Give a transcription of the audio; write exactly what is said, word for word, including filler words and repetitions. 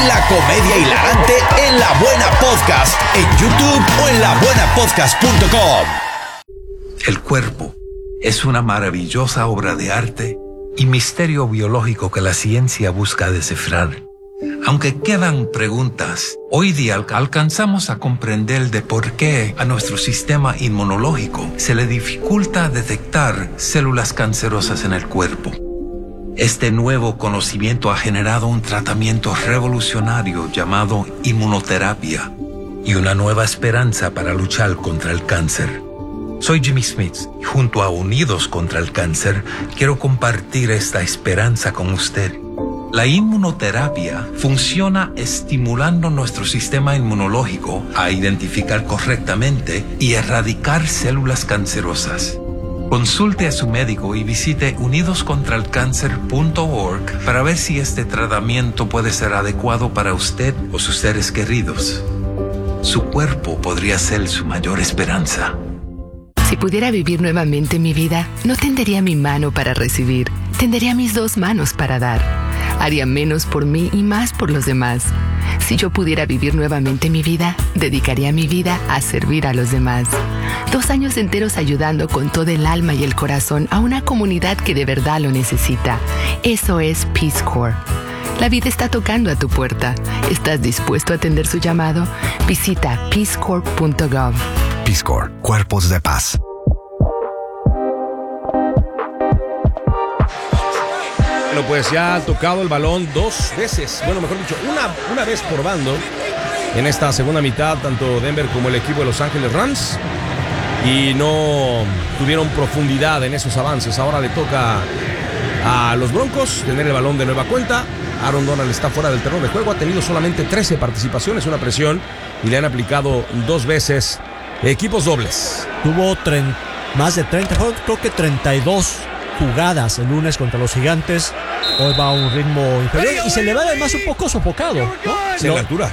La comedia hilarante en La Buena Podcast, en YouTube o en la buena podcast punto com. El cuerpo es una maravillosa obra de arte y misterio biológico que la ciencia busca descifrar. Aunque quedan preguntas, hoy día alcanzamos a comprender de por qué a nuestro sistema inmunológico se le dificulta detectar células cancerosas en el cuerpo. Este nuevo conocimiento ha generado un tratamiento revolucionario llamado inmunoterapia y una nueva esperanza para luchar contra el cáncer. Soy Jimmy Smith y junto a Unidos contra el Cáncer quiero compartir esta esperanza con usted. La inmunoterapia funciona estimulando nuestro sistema inmunológico a identificar correctamente y erradicar células cancerosas. Consulte a su médico y visite unidos contra el cáncer punto org para ver si este tratamiento puede ser adecuado para usted o sus seres queridos. Su cuerpo podría ser su mayor esperanza. Si pudiera vivir nuevamente mi vida, no tendería mi mano para recibir, tendería mis dos manos para dar. Haría menos por mí y más por los demás. Si yo pudiera vivir nuevamente mi vida, dedicaría mi vida a servir a los demás. Dos años enteros ayudando con todo el alma y el corazón a una comunidad que de verdad lo necesita. Eso es Peace Corps. La vida está tocando a tu puerta. ¿Estás dispuesto a atender su llamado? Visita peace corps punto gov. Peace Corps, Cuerpos de Paz. Bueno, pues ya ha tocado el balón dos veces, bueno, mejor dicho, una, una vez por bando en esta segunda mitad, tanto Denver como el equipo de Los Ángeles Rams, y no tuvieron profundidad en esos avances. Ahora le toca a los Broncos tener el balón de nueva cuenta. Aaron Donald está fuera del terreno de juego, ha tenido solamente trece participaciones, una presión, y le han aplicado dos veces equipos dobles. Tuvo tre- más de treinta, creo que treinta y dos jugadas el lunes contra los Gigantes. Hoy va a un ritmo inferior y se le va además un poco sofocado, ¿no? Se Lo, la altura.